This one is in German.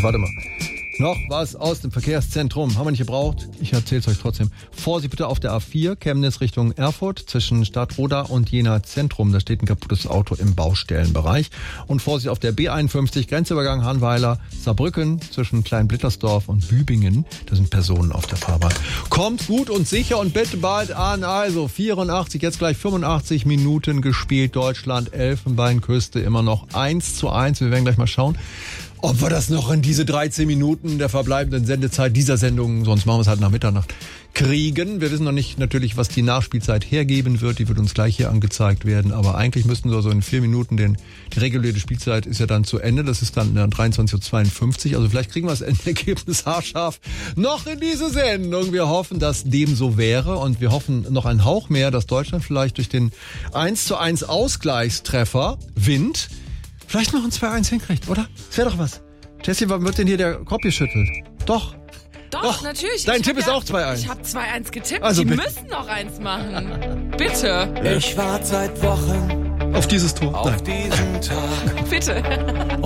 Ach, warte mal. Noch was aus dem Verkehrszentrum. Haben wir nicht gebraucht. Ich erzähl's euch trotzdem. Vorsicht bitte auf der A4, Chemnitz Richtung Erfurt, zwischen Stadtroda und Jena Zentrum. Da steht ein kaputtes Auto im Baustellenbereich. Und Vorsicht auf der B51, Grenzübergang Hanweiler, Saarbrücken, zwischen Kleinblittersdorf und Bübingen. Da sind Personen auf der Fahrbahn. Kommt gut und sicher und bitte bald an. Also 84, jetzt gleich 85 Minuten gespielt. Deutschland, Elfenbeinküste, immer noch 1:1. Wir werden gleich mal schauen, ob wir das noch in diese 13 Minuten der verbleibenden Sendezeit dieser Sendung, sonst machen wir es halt nach Mitternacht, kriegen. Wir wissen noch nicht natürlich, was die Nachspielzeit hergeben wird. Die wird uns gleich hier angezeigt werden. Aber eigentlich müssten wir so in 4 Minuten, die reguläre Spielzeit ist ja dann zu Ende. Das ist dann 23:52 Uhr. Also vielleicht kriegen wir das Endergebnis haarscharf noch in diese Sendung. Wir hoffen, dass dem so wäre. Und wir hoffen noch einen Hauch mehr, dass Deutschland vielleicht durch den 1:1 Ausgleichstreffer Wind vielleicht noch ein 2:1 hinkriegt, oder? Das wäre doch was. Jessie, warum wird denn hier der Kopf geschüttelt? Doch, natürlich. Dein Tipp ist auch 2:1. Ich habe 2:1 getippt. Also die bitte. müssen noch 1 machen. Bitte. Ich warte seit Wochen auf dieses Tor. auf diesen Tag. Bitte.